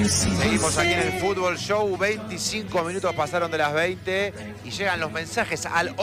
Seguimos aquí en el Fútbol Show, 25 minutos pasaron de las 20 y llegan los mensajes al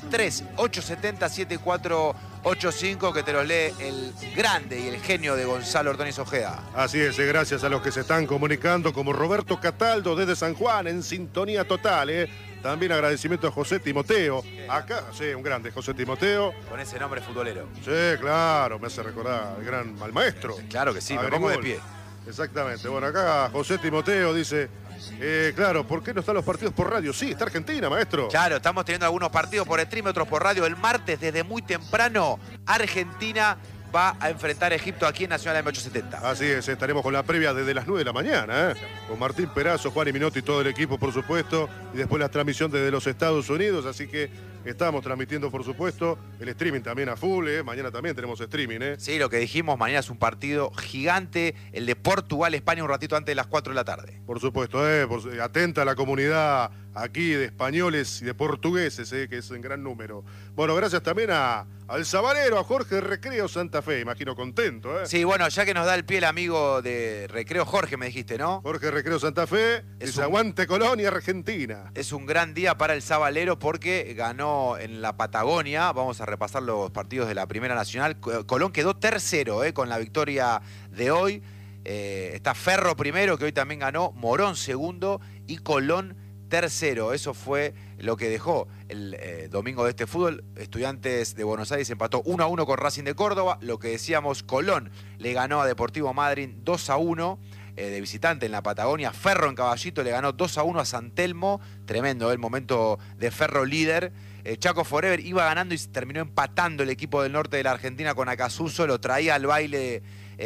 11-3-870-7485 que te los lee el grande y el genio de Gonzalo Ordóñez Ojeda. Así es, gracias a los que se están comunicando, como Roberto Cataldo desde San Juan, en sintonía total. También agradecimiento a José Timoteo. Acá, sí, un grande José Timoteo. Con ese nombre futbolero. Sí, claro, me hace recordar al gran al maestro. Claro que sí, me pongo de pie. Exactamente. Bueno, acá José Timoteo dice, claro, ¿por qué no están los partidos por radio? Sí, está Argentina, maestro. Claro, estamos teniendo algunos partidos por stream, otros por radio. El martes, desde muy temprano, Argentina va a enfrentar a Egipto aquí en Nacional M870. Así es, estaremos con la previa desde las 9 de la mañana, con Martín Perazo, Juan y Minotti y todo el equipo, por supuesto, y después la transmisión desde los Estados Unidos, así que estamos transmitiendo, por supuesto, el streaming también a full, mañana también tenemos streaming. Sí, lo que dijimos, mañana es un partido gigante, el de Portugal-España, un ratito antes de las 4 de la tarde. Por supuesto, atenta a la comunidad aquí de españoles y de portugueses, que es en gran número. Bueno, gracias también al sabalero, a Jorge Recreo Santa Fe, imagino contento. Sí, bueno, ya que nos da el pie el amigo de Recreo, Jorge me dijiste, ¿no? Jorge Recreo Santa Fe, dice aguante Colonia, Argentina. Es un gran día para el sabalero porque ganó en la Patagonia. Vamos a repasar los partidos de la Primera Nacional. Colón quedó tercero con la victoria de hoy. Está Ferro primero, que hoy también ganó, Morón segundo y Colón tercero. Eso fue lo que dejó el domingo de este fútbol. Estudiantes de Buenos Aires empató 1-1 con Racing de Córdoba. Lo que decíamos, Colón le ganó a Deportivo Madryn 2-1 de visitante en la Patagonia. Ferro en Caballito le ganó 2-1 a San Telmo. Tremendo el momento de Ferro líder. Chaco Forever iba ganando y terminó empatando el equipo del norte de la Argentina con Acasuso. Lo traía al baile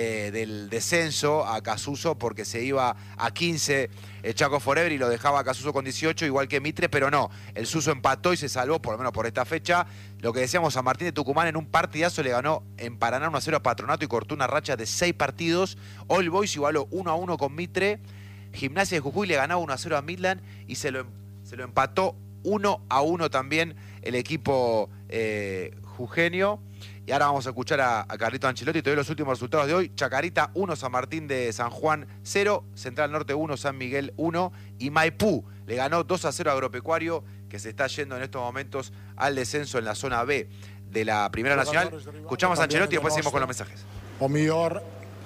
del descenso a Acasuso porque se iba a 15 Chaco Forever y lo dejaba a Acasuso con 18, igual que Mitre, pero no. El Suso empató y se salvó, por lo menos por esta fecha. Lo que decíamos, San Martín de Tucumán en un partidazo le ganó en Paraná 1-0 a Patronato y cortó una racha de 6 partidos. All Boys igualó 1-1 con Mitre. Gimnasia de Jujuy le ganó 1-0 a Midland y se lo empató 1-1 también el equipo jujeño. Y ahora vamos a escuchar a Carlito Ancelotti y te doy los últimos resultados de hoy. Chacarita 1, San Martín de San Juan 0, Central Norte 1, San Miguel 1 y Maipú le ganó 2-0 a Agropecuario, que se está yendo en estos momentos al descenso en la zona B de la Primera Nacional. Escuchamos a Ancelotti y después seguimos con los mensajes. O mejor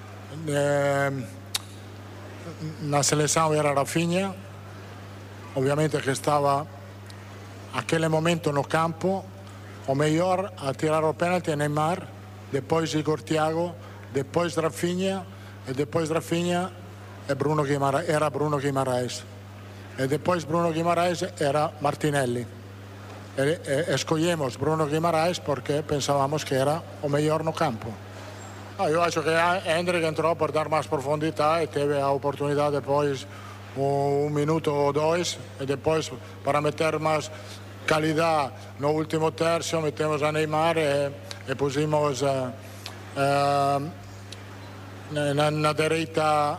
na seleção era Rafinha, obviamente que estava aquele momento no campo. O melhor a tirar o pênalti é Neymar, depois Igor Thiago, depois Rafinha, e depois Rafinha era Bruno Guimarães. E depois Bruno Guimarães era Martinelli. Escolhemos Bruno Guimarães porque pensávamos que era o melhor no campo. Eu acho que Hendrick entrou por dar mais profundidade e teve a oportunidade depois minuto ou dois, e depois para meter mais qualidade no último tercio metemos a Neymar e pusimos na direita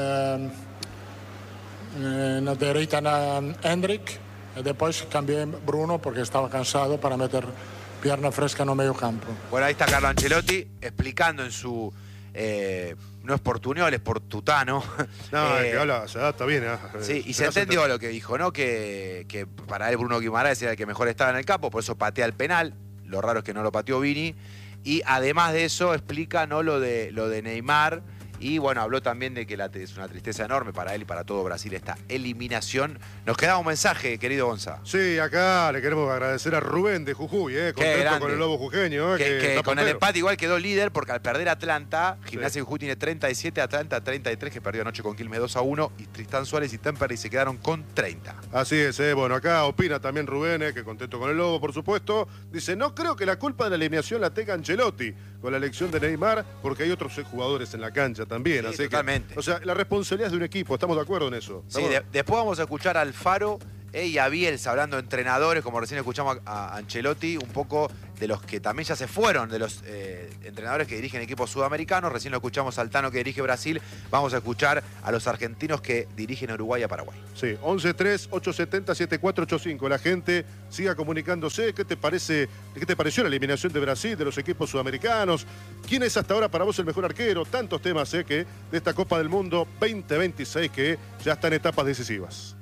Hendrick e depois cambiei Bruno porque estava cansado para meter pierna fresca no medio campo. Bueno, ahí está Carlo Ancelotti explicando en su... no es portuñol, es portutano. No, es que habla, se adapta bien. Sí, y se entendió lo que dijo, ¿no? Que para él Bruno Guimarães era el que mejor estaba en el campo, por eso patea el penal. Lo raro es que no lo pateó Vini. Y además de eso explica, ¿no? lo de Neymar. Y bueno, habló también de que es una tristeza enorme para él y para todo Brasil esta eliminación. Nos queda un mensaje, querido Gonza. Sí, acá le queremos agradecer a Rubén de Jujuy, contento con el lobo jujeño. Que con el empate igual quedó líder porque al perder Atlanta, Gimnasia de Jujuy tiene 37, Atlanta 33, que perdió anoche con Quilmes 2-1, y Tristán Suárez y Temperley se quedaron con 30. Así es, bueno, acá opina también Rubén, que contento con el lobo, por supuesto. Dice, no creo que la culpa de la eliminación la tenga Ancelotti con la elección de Neymar, porque hay otros jugadores en la cancha también. Sí, así totalmente. Que, o sea, la responsabilidad es de un equipo, estamos de acuerdo en eso. Sí, después vamos a escuchar al Faro Y a Bielsa, hablando de entrenadores, como recién escuchamos a Ancelotti, un poco de los que también ya se fueron, de los entrenadores que dirigen equipos sudamericanos. Recién lo escuchamos a Altano, que dirige Brasil. Vamos a escuchar a los argentinos que dirigen Uruguay a Paraguay. Sí, 11-3-870-7485. La gente siga comunicándose. ¿Qué te pareció la eliminación de Brasil, de los equipos sudamericanos? ¿Quién es hasta ahora para vos el mejor arquero? Tantos temas que de esta Copa del Mundo 2026 que ya está en etapas decisivas.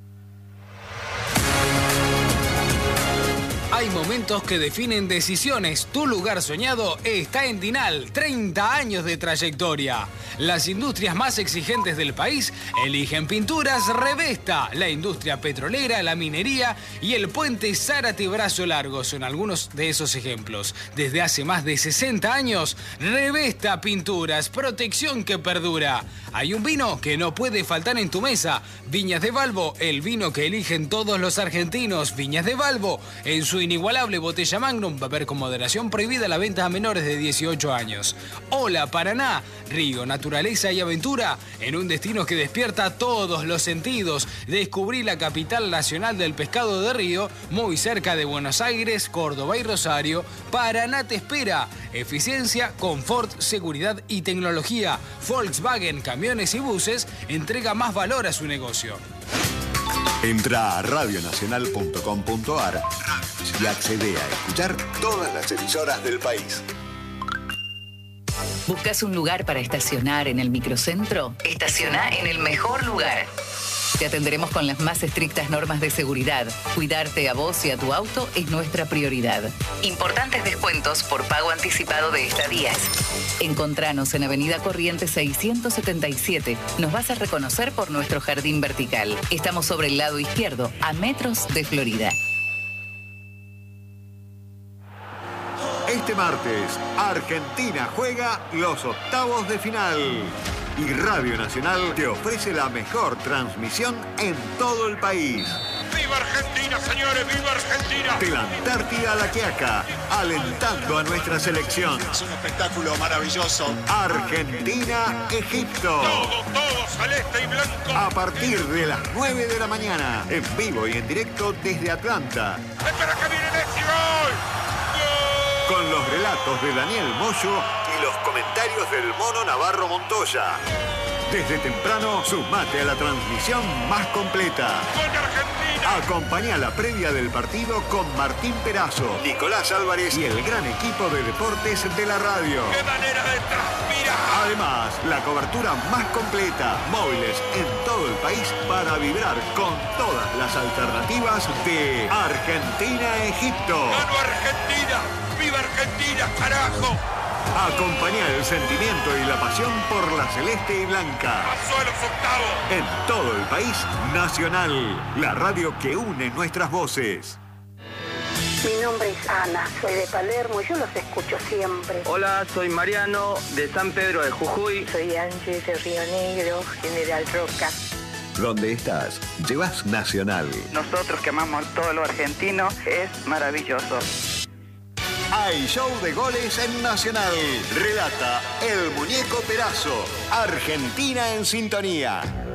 Hay momentos que definen decisiones. Tu lugar soñado está en Dinal. 30 años de trayectoria. Las industrias más exigentes del país eligen Pinturas Revesta. La industria petrolera, la minería y el puente Zárate Brazo Largo son algunos de esos ejemplos. Desde hace más de 60 años, Revesta Pinturas, protección que perdura. Hay un vino que no puede faltar en tu mesa. Viñas de Balbo, el vino que eligen todos los argentinos. Viñas de Balbo, en su inigualable botella Magnum, beber con moderación, prohibida la venta a menores de 18 años. Hola Paraná, río, naturaleza y aventura en un destino que despierta todos los sentidos. Descubrí la capital nacional del pescado de río, muy cerca de Buenos Aires, Córdoba y Rosario. Paraná te espera. Eficiencia, confort, seguridad y tecnología. Volkswagen, camiones y buses, entrega más valor a su negocio. Entra a radionacional.com.ar y accede a escuchar todas las emisoras del país. ¿Buscas un lugar para estacionar en el microcentro? Estaciona en el mejor lugar. Te atenderemos con las más estrictas normas de seguridad. Cuidarte a vos y a tu auto es nuestra prioridad. Importantes descuentos por pago anticipado de estadías. Encontranos en Avenida Corrientes 677. Nos vas a reconocer por nuestro jardín vertical. Estamos sobre el lado izquierdo, a metros de Florida. Este martes, Argentina juega los octavos de final. Y Radio Nacional te ofrece la mejor transmisión en todo el país. ¡Viva Argentina, señores! ¡Viva Argentina! De la Antártida a la Quiaca, alentando a nuestra selección. Es un espectáculo maravilloso. Argentina-Egipto. Todo celeste y blanco. A partir de las 9 de la mañana, en vivo y en directo desde Atlanta. ¡Espera que viene Messi! ¡Gol! Con los relatos de Daniel Moyo y los comentarios del Mono Navarro Montoya. Desde temprano, sumate a la transmisión más completa. ¡Gol de Argentina! Acompañá la previa del partido con Martín Perazo, Nicolás Álvarez y el gran equipo de deportes de la radio. ¡Qué manera de transpirar! Además, la cobertura más completa, móviles en todo el país para vibrar con todas las alternativas de Argentina-Egipto. ¡Gano Argentina! ¡Viva Argentina, carajo! Acompañá el sentimiento y la pasión por la celeste y blanca. ¡Pasó a los octavos! En todo el país, Nacional, la radio que une nuestras voces. Mi nombre es Ana, soy de Palermo y yo los escucho siempre. Hola, soy Mariano, de San Pedro de Jujuy. Soy Ángel de Río Negro, General Roca. Donde estás, llevas Nacional. Nosotros que amamos todo lo argentino, es maravilloso. Hay show de goles en Nacional. Relata el Muñeco Perazo. Argentina en sintonía.